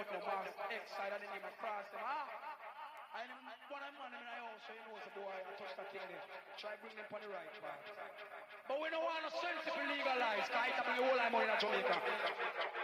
out the boss, X side and then cross them. And one of them man in the house, so you know it's a boy, I touch that thing there. Try bring them on the right path. But we don't want no sense if we legalize, because it's a whole lot of money in Jamaica.